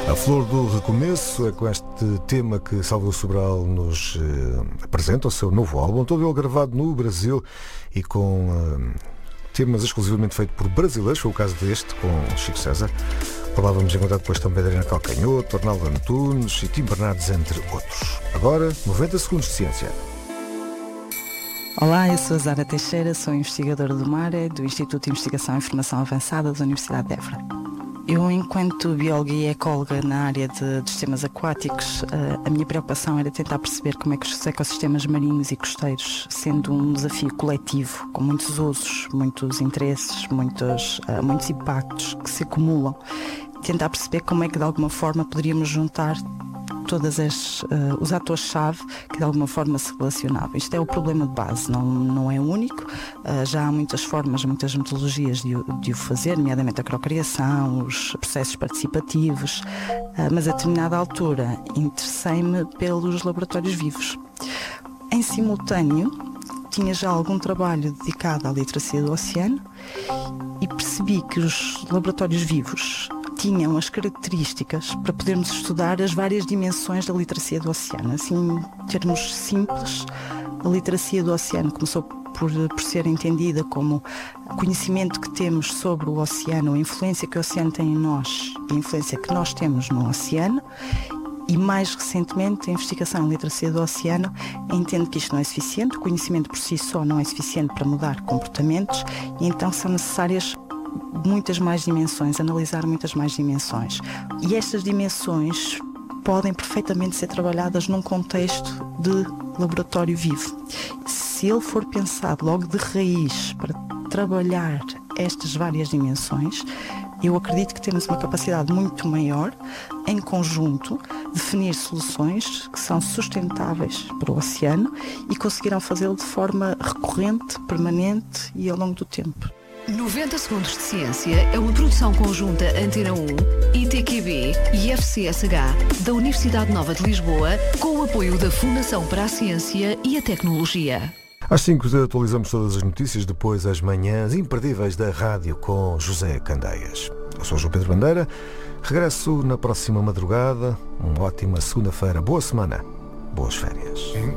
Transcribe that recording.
A flor do recomeço é com este tema que Salvador Sobral nos apresenta o seu novo álbum, todo ele gravado no Brasil e com temas exclusivamente feitos por brasileiros, foi o caso deste, com Chico César. Por lá vamos encontrar depois também Adriana Calcanhoto, Arnaldo Antunes e Tim Bernardes, entre outros. Agora, 90 segundos de ciência. Olá, eu sou a Zara Teixeira, sou investigadora do MARE, do Instituto de Investigação e Informação Avançada da Universidade de Évora. Eu, enquanto bióloga e ecóloga na área de sistemas aquáticos, a minha preocupação era tentar perceber como é que os ecossistemas marinhos e costeiros, sendo um desafio coletivo, com muitos usos, muitos interesses, muitos impactos que se acumulam, tentar perceber como é que de alguma forma poderíamos juntar todos os atores-chave que de alguma forma se relacionavam. Isto é o problema de base, não é único. Já há muitas formas, muitas metodologias de o fazer, nomeadamente a procriação, os processos participativos, mas a determinada altura interessei-me pelos laboratórios vivos. Em simultâneo, tinha já algum trabalho dedicado à literacia do oceano e percebi que os laboratórios vivos tinham as características para podermos estudar as várias dimensões da literacia do oceano. Assim, em termos simples, a literacia do oceano começou por ser entendida como o conhecimento que temos sobre o oceano, a influência que o oceano tem em nós, a influência que nós temos no oceano. E mais recentemente, a investigação em literacia do oceano entende que isto não é suficiente, o conhecimento por si só não é suficiente para mudar comportamentos e então são necessárias muitas mais dimensões, analisar muitas mais dimensões. E estas dimensões podem perfeitamente ser trabalhadas num contexto de laboratório vivo. Se ele for pensado logo de raiz para trabalhar estas várias dimensões, eu acredito que temos uma capacidade muito maior, em conjunto, definir soluções que são sustentáveis para o oceano e conseguirão fazê-lo de forma recorrente, permanente e ao longo do tempo. 90 segundos de ciência é uma produção conjunta Antena 1, ITQB e FCSH da Universidade Nova de Lisboa, com o apoio da Fundação para a Ciência e a Tecnologia. Às 5 atualizamos todas as notícias, depois as manhãs imperdíveis da rádio com José Candeias. Eu sou João Pedro Bandeira, regresso na próxima madrugada. Uma ótima segunda-feira, boa semana, boas férias.